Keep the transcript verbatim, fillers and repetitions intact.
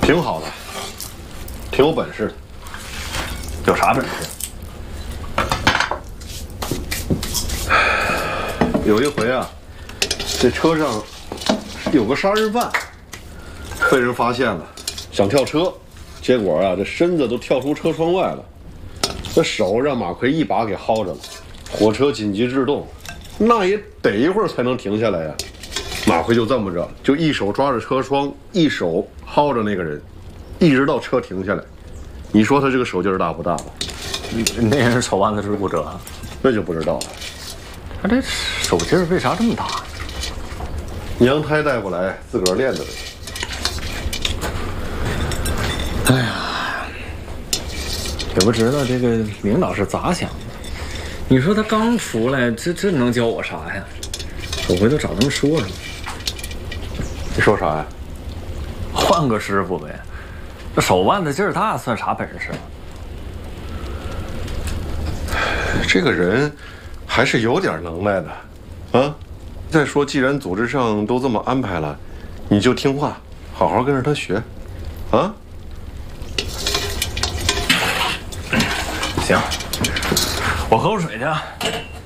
挺好的，挺有本事的。 有啥本事？ 有一回啊，这车上有个杀人犯，被人发现了，想跳车，结果啊，这身子都跳出车窗外了，这手让马奎一把给薅着了。火车紧急制动，那也得一会儿才能停下来呀。马奎就这么着，就一手抓着车窗，一手薅着那个人，一直到车停下来。你说他这个手劲儿大不大吧？ 那人手腕子是骨折啊？ 那就不知道了。 他这手劲儿为啥这么大？ 娘胎带过来，自个儿练的呗。 哎呀，也不知道这个领导是咋想的。你说他刚出来，这这能教我啥呀？我回头找他们说说。 你说啥呀？ 换个师傅呗。这手腕子劲儿大算啥本事？ 这个人还是有点能耐的，啊！再说，既然组织上都这么安排了，你就听话，好好跟着他学，啊！ 行，我喝口水去。